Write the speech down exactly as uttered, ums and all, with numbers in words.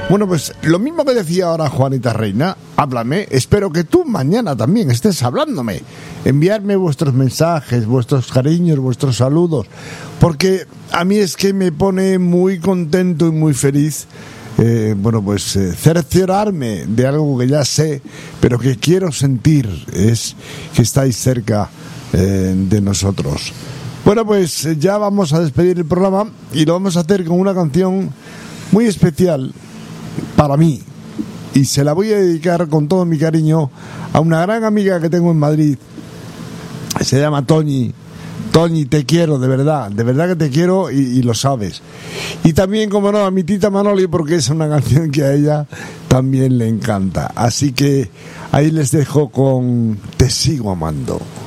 Bueno, pues lo mismo que decía ahora Juanita Reina, háblame, espero que tú mañana también estés hablándome, enviarme vuestros mensajes, vuestros cariños, vuestros saludos, porque a mí es que me pone muy contento y muy feliz, eh, bueno, pues eh, cerciorarme de algo que ya sé, pero que quiero sentir, es que estáis cerca eh, de nosotros. Bueno, pues ya vamos a despedir el programa y lo vamos a hacer con una canción muy especial para mí, y se la voy a dedicar con todo mi cariño a una gran amiga que tengo en Madrid. Se llama Toñi. Toñi, te quiero, de verdad, de verdad que te quiero, y, y lo sabes. Y también, como no, a mi tita Manoli, porque es una canción que a ella también le encanta. Así que ahí les dejo con Te sigo amando.